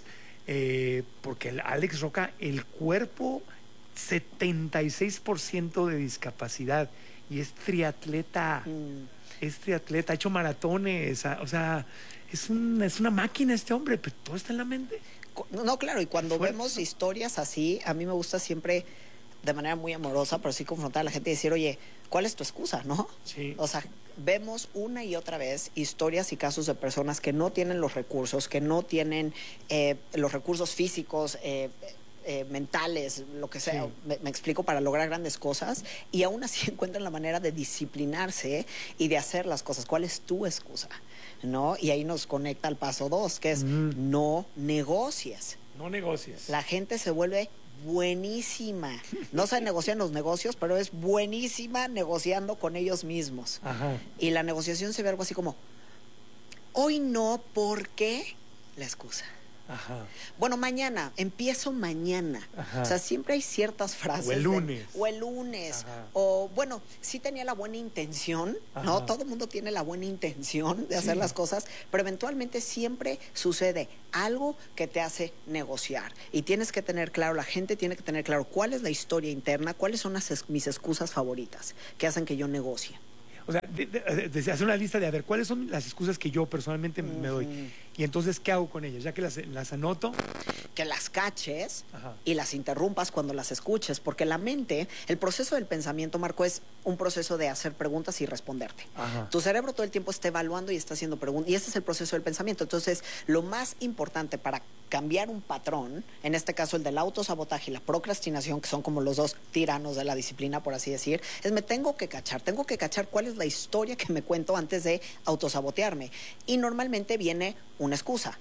Eh, porque el Alex Roca, el cuerpo, setenta y seis por ciento de discapacidad. Y es triatleta. Mm. Es triatleta. Ha hecho maratones. O sea... Es, un, es una máquina este hombre, pero todo está en la mente. No, claro, y cuando Fuerte. vemos historias así, a mí me gusta siempre, de manera muy amorosa, pero sí confrontar a la gente y decir, oye, ¿cuál es tu excusa, no? Sí. O sea, vemos una y otra vez historias y casos de personas que no tienen los recursos, que no tienen eh, los recursos físicos, eh, Eh, mentales, lo que sea, sí. me, me explico, para lograr grandes cosas y aún así encuentran la manera de disciplinarse y de hacer las cosas. ¿Cuál es tu excusa? ¿No? Y ahí nos conecta al paso dos, que es mm. no negocies. No negocies. La gente se vuelve buenísima. No sabe negociar en los negocios, pero es buenísima negociando con ellos mismos. Ajá. Y la negociación se ve algo así como, hoy no, porque la excusa. Ajá. Bueno, mañana, empiezo mañana. Ajá. O sea, siempre hay ciertas frases. O el lunes. De, o el lunes. Ajá. O, bueno, sí tenía la buena intención, ¿no? Ajá. Todo el mundo tiene la buena intención de hacer Sí. las cosas, pero eventualmente siempre sucede algo que te hace negociar. Y tienes que tener claro, la gente tiene que tener claro cuál es la historia interna, cuáles son las, es- mis excusas favoritas que hacen que yo negocie. O sea, de, de, de hacer una lista de a ver cuáles son las excusas que yo personalmente uh-huh. me doy. Y entonces, ¿qué hago con ellas? Ya que las, las anoto. Que las caches Ajá. y las interrumpas cuando las escuches, porque la mente, el proceso del pensamiento, Marco, es un proceso de hacer preguntas y responderte. Ajá. Tu cerebro todo el tiempo está evaluando y está haciendo preguntas, y ese es el proceso del pensamiento. Entonces, lo más importante para cambiar un patrón, en este caso el del autosabotaje y la procrastinación, que son como los dos tiranos de la disciplina, por así decir, es me tengo que cachar, tengo que cachar cuál es la historia que me cuento antes de autosabotearme. Y normalmente viene una excusa.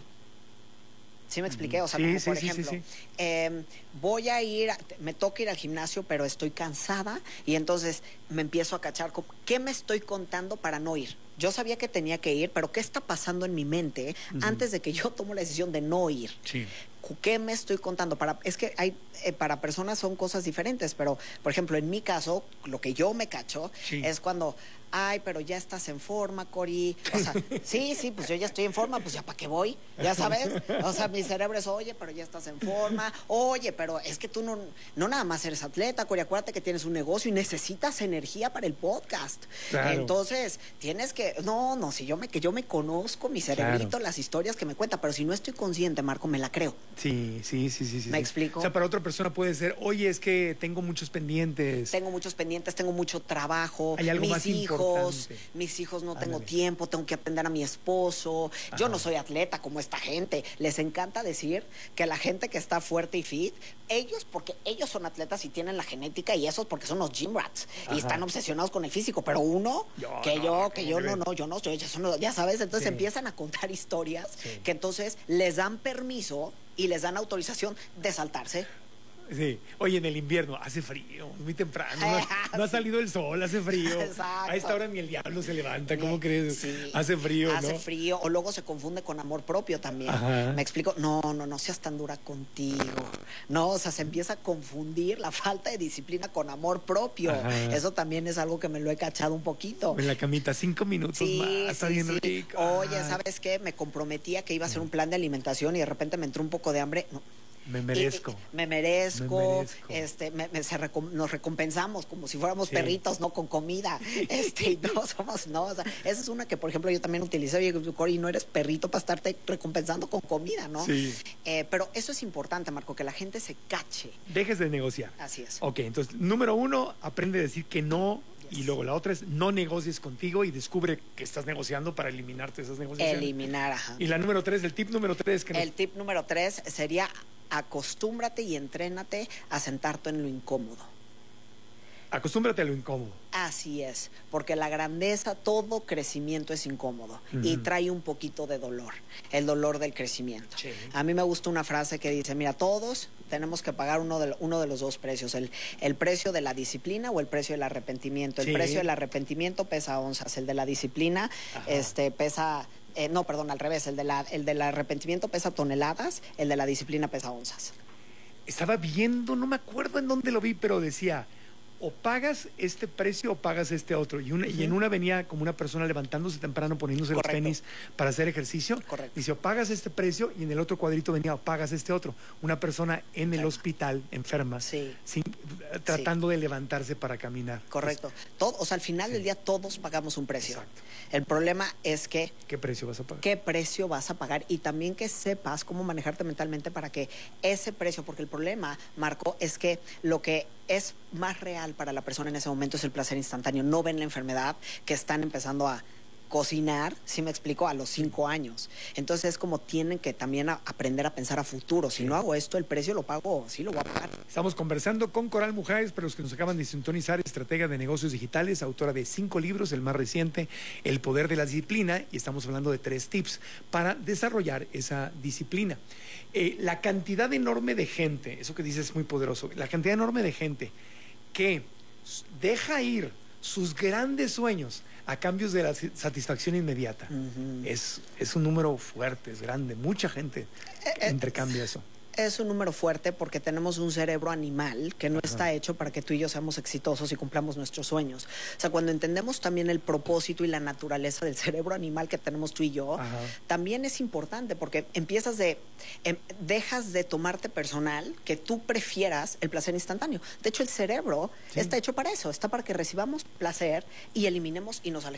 ¿Sí me expliqué? O sea, sí, como sí, por sí, ejemplo, sí, sí. Eh, voy a ir, me toca ir al gimnasio, pero estoy cansada y entonces me empiezo a cachar, ¿qué me estoy contando para no ir? Yo sabía que tenía que ir, pero ¿qué está pasando en mi mente uh-huh. antes de que yo tomo la decisión de no ir? Sí. ¿Qué me estoy contando? Para, es que hay, eh, para personas son cosas diferentes, pero, por ejemplo, en mi caso, lo que yo me cacho sí. es cuando, ay, pero ya estás en forma, Cori. O sea, sí, sí, pues yo ya estoy en forma, pues ya para qué voy, ya sabes. O sea, mi cerebro es, oye, pero ya estás en forma. Oye, pero es que tú no, no nada más eres atleta, Cori, acuérdate que tienes un negocio y necesitas energía para el podcast. Claro. Entonces, tienes que, no, no, si yo me, que yo me conozco, mi cerebrito, claro. las historias que me cuenta, pero si no estoy consciente, Marco, me la creo. Sí, sí, sí, sí. sí ¿Me sí. explico? O sea, para otra persona puede ser, oye, es que tengo muchos pendientes. Tengo muchos pendientes, tengo mucho trabajo. Hay algo mis más hijos, importante. mis hijos no Ándale. tengo tiempo, tengo que atender a mi esposo. Ajá. Yo no soy atleta como esta gente. Les encanta decir que la gente que está fuerte y fit, ellos, porque ellos son atletas y tienen la genética, y esos porque son los gym rats. Ajá. Y están obsesionados con el físico. Pero uno, yo, que no, yo, que yo no, no, yo no, yo, yo son, ya sabes, entonces sí. empiezan a contar historias sí. que entonces les dan permiso y les dan autorización de saltarse. Sí. Oye, en el invierno hace frío, muy temprano, no, no ha salido el sol, hace frío. Exacto. A esta hora ni el diablo se levanta, ¿cómo crees? Sí. Hace frío, Hace ¿no? frío, o luego se confunde con amor propio también. Ajá. Me explico, no, no, no seas tan dura contigo. No, o sea, se empieza a confundir la falta de disciplina con amor propio. Ajá. Eso también es algo que me lo he cachado un poquito. En la camita, cinco minutos sí, más, está sí, bien sí. rico. Oye, ¿sabes qué? Me comprometía que iba a hacer un plan de alimentación y de repente me entró un poco de hambre. No. Me merezco. Y, me merezco. Me merezco. Este, me, me, se recom, nos recompensamos como si fuéramos sí. perritos, no con comida. Este, y no somos, no. O sea, esa es una que, por ejemplo, yo también utilicé. Oye, Cori, no eres perrito para estarte recompensando con comida, ¿no? Sí. Eh, pero eso es importante, Marco, que la gente se cache. Dejes de negociar. Así es. Ok, entonces, número uno, aprende a decir que no. Y luego la otra es no negocies contigo y descubre que estás negociando para eliminarte esas negociaciones. Eliminar, ajá. Y la número tres, el tip número tres. Que el nos... tip número tres sería acostúmbrate y entrénate a sentarte en lo incómodo. Acostúmbrate a lo incómodo. Así es, porque la grandeza, todo crecimiento es incómodo uh-huh. y trae un poquito de dolor, el dolor del crecimiento. Sí. A mí me gusta una frase que dice, mira, todos tenemos que pagar uno de, uno de los dos precios, el, el precio de la disciplina o el precio del arrepentimiento. El sí. precio del arrepentimiento pesa onzas, el de la disciplina este, pesa... Eh, no, perdón, al revés, el, de la, el del arrepentimiento pesa toneladas, el de la disciplina pesa onzas. Estaba viendo, no me acuerdo en dónde lo vi, pero decía... o pagas este precio o pagas este otro. Y, una, uh-huh. y en una venía como una persona levantándose temprano, poniéndose Correcto. los tenis para hacer ejercicio. Correcto. Dice, o pagas este precio, y en el otro cuadrito venía, o pagas este otro. Una persona en claro. el hospital, enferma, sí. sin, tratando sí. de levantarse para caminar. Correcto. Entonces, Todo, o sea, al final sí. del día todos pagamos un precio. Exacto. El problema es que... ¿Qué precio vas a pagar? ¿Qué precio vas a pagar? Y también que sepas cómo manejarte mentalmente para que ese precio, porque el problema, Marco, es que lo que es más real para la persona en ese momento es el placer instantáneo. No ven la enfermedad que están empezando a cocinar, si me explico, a los cinco años. Entonces es como tienen que también a aprender a pensar a futuro. Si no hago esto, el precio lo pago, sí lo voy a pagar. Estamos conversando con Coral Mujáez, para los que nos acaban de sintonizar, estratega de negocios digitales, autora de cinco libros, el más reciente, El poder de la disciplina, y estamos hablando de tres tips para desarrollar esa disciplina. Eh, la cantidad enorme de gente, eso que dices es muy poderoso, la cantidad enorme de gente que deja ir sus grandes sueños a cambios de la satisfacción inmediata. Uh-huh. es, es un número fuerte, es grande, mucha gente eh, intercambia eso. Es un número fuerte porque tenemos un cerebro animal que no Ajá. está hecho para que tú y yo seamos exitosos y cumplamos nuestros sueños. O sea, cuando entendemos también el propósito y la naturaleza del cerebro animal que tenemos tú y yo, Ajá. también es importante porque empiezas de, em, dejas de tomarte personal que tú prefieras el placer instantáneo. De hecho, el cerebro sí. está hecho para eso, está para que recibamos placer y eliminemos y nos alejemos